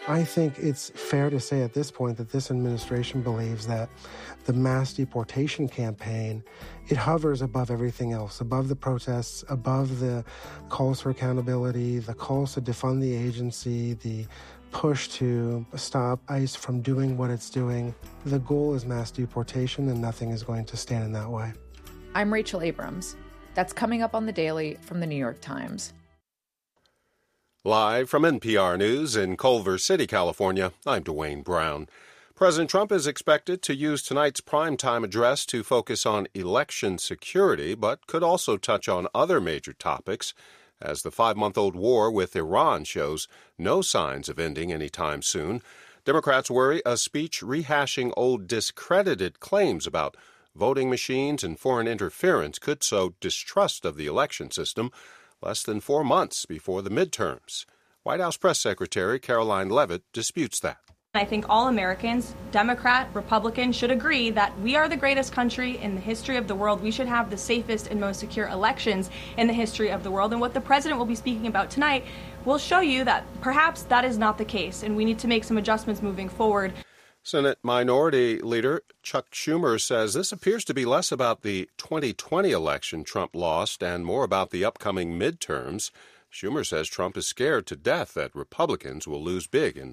I think it's fair to say at this point that this administration believes that the mass deportation campaign, it hovers above everything else, above the protests, above the calls for accountability, the calls to defund the agency, the push to stop ICE from doing what it's doing. The goal is mass deportation, and nothing is going to stand in that way. I'm Rachel Abrams. That's coming up on The Daily from The New York Times. Live from NPR News in Culver City, California, I'm Dwayne Brown. President Trump is expected to use tonight's primetime address to focus on election security, but could also touch on other major topics, as the 5-month-old war with Iran shows no signs of ending anytime soon. Democrats worry a speech rehashing old discredited claims about voting machines and foreign interference could sow distrust of the election system less than 4 months before the midterms. White House Press Secretary Caroline Leavitt disputes that. I think all Americans, Democrat, Republican, should agree that we are the greatest country in the history of the world. We should have the safest and most secure elections in the history of the world. And what the president will be speaking about tonight will show you that perhaps that is not the case, and we need to make some adjustments moving forward. Senate Minority Leader Chuck Schumer says this appears to be less about the 2020 election Trump lost and more about the upcoming midterms. Schumer says Trump is scared to death that Republicans will lose big in